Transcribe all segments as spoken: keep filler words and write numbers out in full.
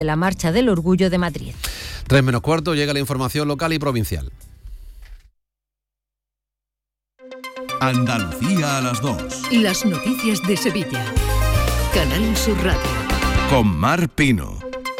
la Marcha del Orgullo de Madrid. Tres menos cuarto, llega la información local y provincial. Andalucía a las dos. Las noticias de Sevilla. Canal Sur Radio. Con Mar Pino.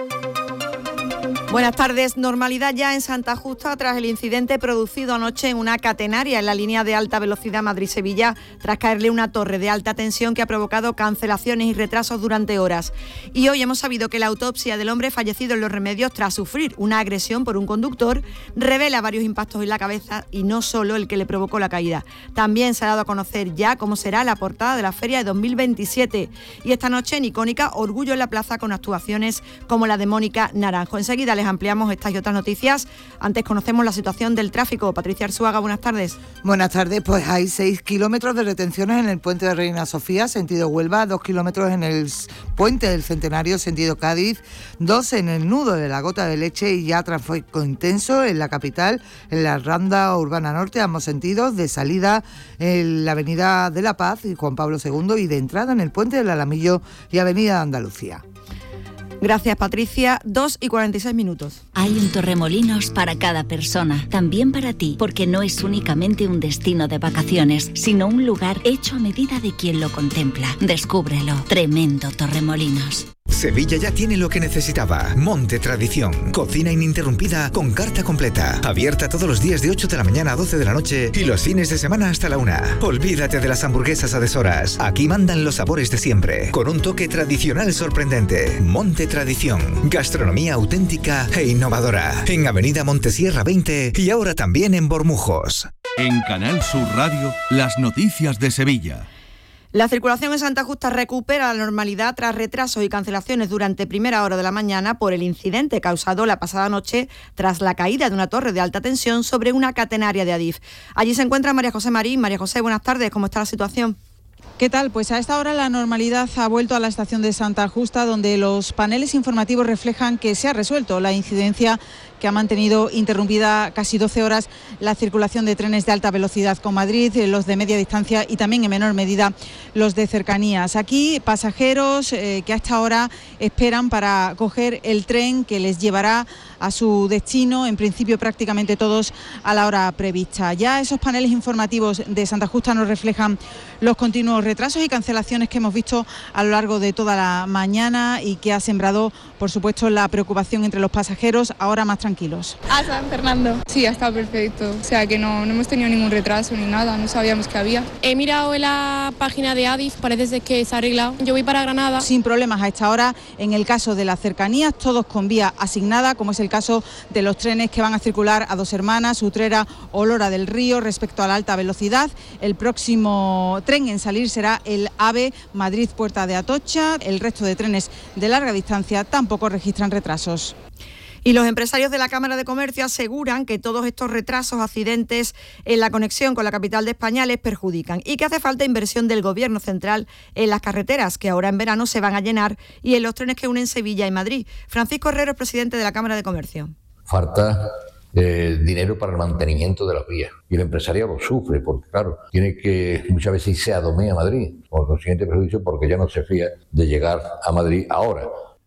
Buenas tardes. Normalidad ya en Santa Justa tras el incidente producido anoche en una catenaria en la línea de alta velocidad Madrid-Sevilla tras caerle una torre de alta tensión que ha provocado cancelaciones y retrasos durante horas. Y hoy hemos sabido que la autopsia del hombre fallecido en Los Remedios tras sufrir una agresión por un conductor revela varios impactos en la cabeza y no solo el que le provocó la caída. También se ha dado a conocer ya cómo será la portada de la feria de dos mil veintisiete. Y esta noche en icónica Orgullo en la Plaza con actuaciones como la de Mónica Naranjo. Enseguida les ampliamos estas y otras noticias. Antes conocemos la situación del tráfico. Patricia Arzuaga, buenas tardes. Buenas tardes. Pues hay seis kilómetros de retenciones en el puente de Reina Sofía, sentido Huelva, dos kilómetros en el puente del Centenario, sentido Cádiz, dos en el nudo de la Gota de Leche y ya tráfico intenso en la capital, en la Ronda Urbana Norte, ambos sentidos, de salida en la Avenida de la Paz y Juan Pablo segundo y de entrada en el puente del Alamillo y Avenida de Andalucía. Gracias, Patricia. dos y cuarenta y seis minutos. Hay un Torremolinos para cada persona, también para ti, porque no es únicamente un destino de vacaciones, sino un lugar hecho a medida de quien lo contempla. Descúbrelo. Tremendo Torremolinos. Sevilla ya tiene lo que necesitaba. Monte Tradición. Cocina ininterrumpida con carta completa. Abierta todos los días de ocho de la mañana a doce de la noche y los fines de semana hasta la una. Olvídate de las hamburguesas a deshoras. Aquí mandan los sabores de siempre, con un toque tradicional sorprendente. Monte Tradición. Gastronomía auténtica e innovadora. En Avenida Montesierra veinte y ahora también en Bormujos. En Canal Sur Radio, las noticias de Sevilla. La circulación en Santa Justa recupera la normalidad tras retrasos y cancelaciones durante primera hora de la mañana por el incidente causado la pasada noche tras la caída de una torre de alta tensión sobre una catenaria de Adif. Allí se encuentra María José Marín. María José, buenas tardes. ¿Cómo está la situación? ¿Qué tal? Pues a esta hora la normalidad ha vuelto a la estación de Santa Justa, donde los paneles informativos reflejan que se ha resuelto la incidencia que ha mantenido interrumpida casi doce horas la circulación de trenes de alta velocidad con Madrid, los de media distancia y también en menor medida los de cercanías. Aquí pasajeros eh, que a esta hora esperan para coger el tren que les llevará a su destino, en principio prácticamente todos a la hora prevista. Ya esos paneles informativos de Santa Justa nos reflejan los continuos retrasos y cancelaciones que hemos visto a lo largo de toda la mañana y que ha sembrado, por supuesto, la preocupación entre los pasajeros, ahora más tranquilos. A San Fernando. Sí, ha estado perfecto. O sea que no, no hemos tenido ningún retraso ni nada, no sabíamos que había. He mirado en la página de Adif, parece ser que se ha arreglado. Yo voy para Granada. Sin problemas a esta hora, en el caso de las cercanías, todos con vía asignada, como es el caso de los trenes que van a circular a Dos Hermanas, Utrera o Lora del Río. Respecto a la alta velocidad, el próximo tren en salir será el AVE Madrid-Puerta de Atocha. El resto de trenes de larga distancia tampoco registran retrasos. Y los empresarios de la Cámara de Comercio aseguran que todos estos retrasos, accidentes en la conexión con la capital de España les perjudican y que hace falta inversión del Gobierno central en las carreteras, que ahora en verano se van a llenar, y en los trenes que unen Sevilla y Madrid. Francisco Herrero es presidente de la Cámara de Comercio. Falta eh, dinero para el mantenimiento de las vías. Y el empresariado lo sufre porque, claro, tiene que muchas veces irse a Domé a Madrid, con consiguiente perjuicio porque ya no se fía de llegar a Madrid ahora.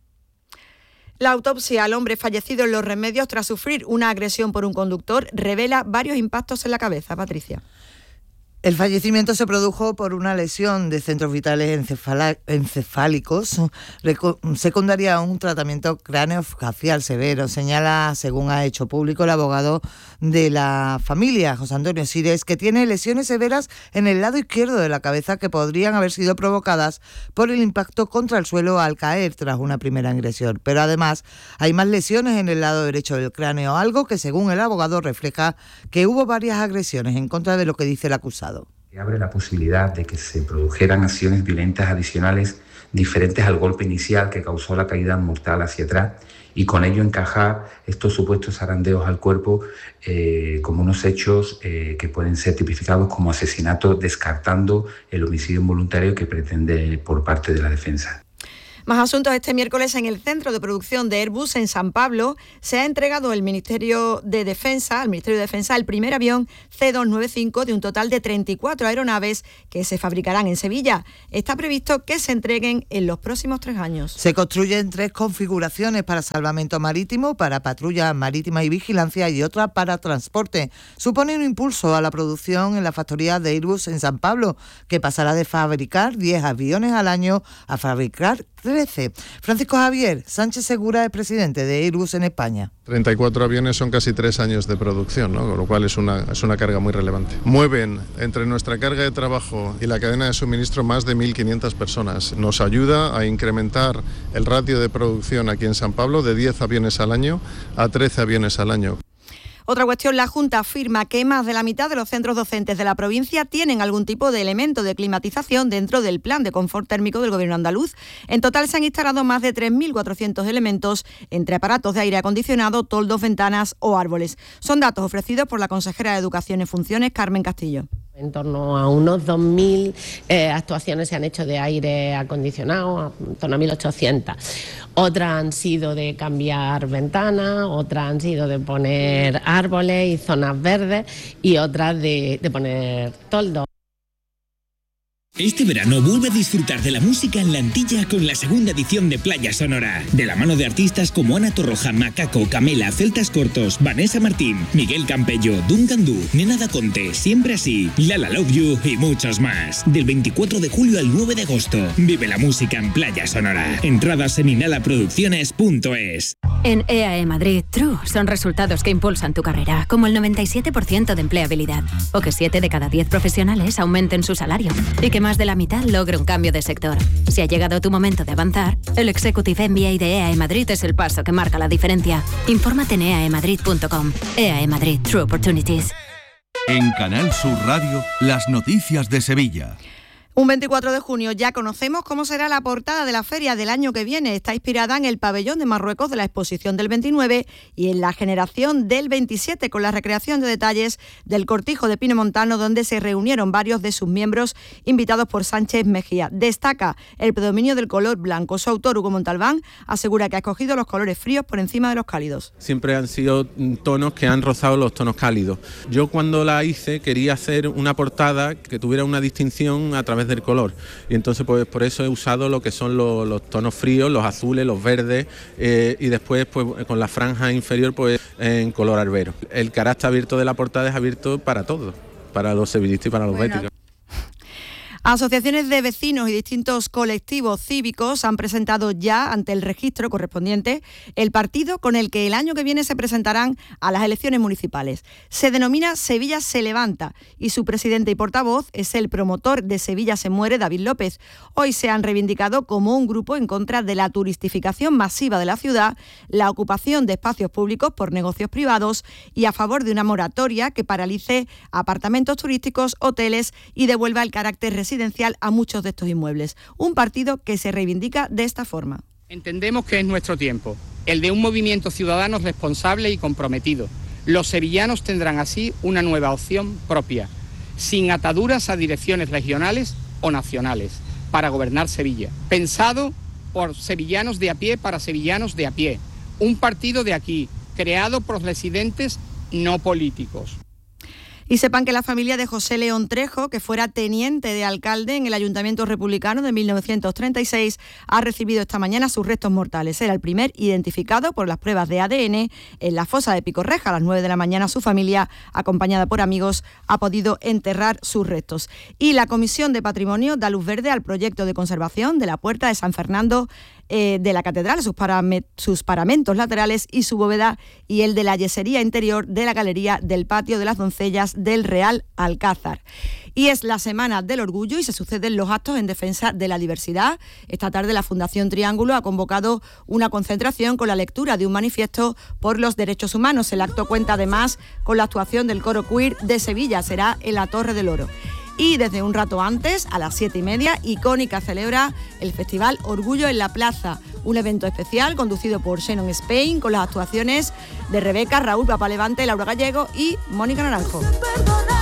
La autopsia al hombre fallecido en Los Remedios tras sufrir una agresión por un conductor revela varios impactos en la cabeza. Patricia. El fallecimiento se produjo por una lesión de centros vitales encefala- encefálicos, reco- secundaria a un tratamiento craneofacial severo, señala, según ha hecho público el abogado de la familia, José Antonio Sires, que tiene lesiones severas en el lado izquierdo de la cabeza que podrían haber sido provocadas por el impacto contra el suelo al caer tras una primera agresión. Pero además hay más lesiones en el lado derecho del cráneo, algo que según el abogado refleja que hubo varias agresiones en contra de lo que dice el acusado. Abre la posibilidad de que se produjeran acciones violentas adicionales diferentes al golpe inicial que causó la caída mortal hacia atrás y con ello encajar estos supuestos zarandeos al cuerpo eh, como unos hechos eh, que pueden ser tipificados como asesinato, descartando el homicidio involuntario que pretende por parte de la defensa. Más asuntos. Este miércoles en el centro de producción de Airbus en San Pablo se ha entregado el Ministerio de Defensa, al Ministerio de Defensa el primer avión C doscientos noventa y cinco de un total de treinta y cuatro aeronaves que se fabricarán en Sevilla. Está previsto que se entreguen en los próximos tres años. Se construyen tres configuraciones para salvamento marítimo, para patrulla marítima y vigilancia y otra para transporte. Supone un impulso a la producción en la factoría de Airbus en San Pablo, que pasará de fabricar diez aviones al año a fabricar trece. Francisco Javier Sánchez Segura es presidente de Airbus en España. treinta y cuatro aviones son casi tres años de producción, ¿no? Con lo cual es una, es una carga muy relevante. Mueven entre nuestra carga de trabajo y la cadena de suministro más de mil quinientas personas. Nos ayuda a incrementar el ratio de producción aquí en San Pablo de diez aviones al año a trece aviones al año. Otra cuestión, la Junta afirma que más de la mitad de los centros docentes de la provincia tienen algún tipo de elemento de climatización dentro del plan de confort térmico del Gobierno andaluz. En total se han instalado más de tres mil cuatrocientos elementos entre aparatos de aire acondicionado, toldos, ventanas o árboles. Son datos ofrecidos por la consejera de Educación en funciones, Carmen Castillo. En torno a unos dos mil eh, actuaciones se han hecho de aire acondicionado, en torno a mil ochocientas. Otras han sido de cambiar ventanas, otras han sido de poner árboles y zonas verdes y otras de, de poner toldos. Este verano vuelve a disfrutar de la música en la Antilla con la segunda edición de Playa Sonora. De la mano de artistas como Ana Torroja, Macaco, Camela, Celtas Cortos, Vanessa Martín, Miguel Campello, Duncan Du, Nena Da Conte, Siempre Así, Lala Love You y muchos más. Del veinticuatro de julio al nueve de agosto. Vive la música en Playa Sonora. Entradas en inhalaproducciones punto es. En E A E Madrid, True son resultados que impulsan tu carrera, como el noventa y siete por ciento de empleabilidad, o que siete de cada diez profesionales aumenten su salario, y que más de la mitad logre un cambio de sector. Si ha llegado tu momento de avanzar, el Executive M B A de E A E Madrid es el paso que marca la diferencia. Infórmate en e a e madrid punto com. E A E Madrid, True Opportunities. En Canal Sur Radio, las noticias de Sevilla. Un veinticuatro de junio ya conocemos cómo será la portada de la feria del año que viene. Está inspirada en el pabellón de Marruecos de la exposición del veintinueve y en la generación del veintisiete, con la recreación de detalles del cortijo de Pino Montano, donde se reunieron varios de sus miembros invitados por Sánchez Mejía. Destaca el predominio del color blanco. Su autor, Hugo Montalbán, asegura que ha escogido los colores fríos por encima de los cálidos. Siempre han sido tonos que han rozado los tonos cálidos. Yo cuando la hice quería hacer una portada que tuviera una distinción a través del color, y entonces pues por eso he usado lo que son los, los tonos fríos, los azules, los verdes, eh, y después pues con la franja inferior pues en color albero. El carácter abierto de la portada es abierto para todos, para los sevillistas y para los bueno. béticos. Asociaciones de vecinos y distintos colectivos cívicos han presentado ya ante el registro correspondiente el partido con el que el año que viene se presentarán a las elecciones municipales. Se denomina Sevilla se levanta y su presidente y portavoz es el promotor de Sevilla se muere, David López. Hoy se han reivindicado como un grupo en contra de la turistificación masiva de la ciudad, la ocupación de espacios públicos por negocios privados y a favor de una moratoria que paralice apartamentos turísticos, hoteles y devuelva el carácter residencial a muchos de estos inmuebles. Un partido que se reivindica de esta forma. Entendemos que es nuestro tiempo, el de un movimiento ciudadano responsable y comprometido. Los sevillanos tendrán así una nueva opción propia, sin ataduras a direcciones regionales o nacionales, para gobernar Sevilla. Pensado por sevillanos de a pie para sevillanos de a pie. Un partido de aquí, creado por residentes no políticos. Y sepan que la familia de José León Trejo, que fuera teniente de alcalde en el Ayuntamiento Republicano de mil novecientos treinta y seis, ha recibido esta mañana sus restos mortales. Era el primer identificado por las pruebas de A D N en la fosa de Picorreja. A las nueve de la mañana su familia, acompañada por amigos, ha podido enterrar sus restos. Y la Comisión de Patrimonio da luz verde al proyecto de conservación de la Puerta de San Fernando eh, de la Catedral, sus, parame- sus paramentos laterales y su bóveda, y el de la yesería interior de la galería del Patio de las Doncellas del Real Alcázar. Y es la Semana del Orgullo y se suceden los actos en defensa de la diversidad. Esta tarde la Fundación Triángulo ha convocado una concentración con la lectura de un manifiesto por los derechos humanos. El acto cuenta además con la actuación del coro queer de Sevilla, será en la Torre del Oro. Y desde un rato antes, a las siete y media, Icónica celebra el Festival Orgullo en la Plaza, un evento especial conducido por Shannon Spain, con las actuaciones de Rebeca, Raúl Papalevante, Laura Gallego y Mónica Naranjo.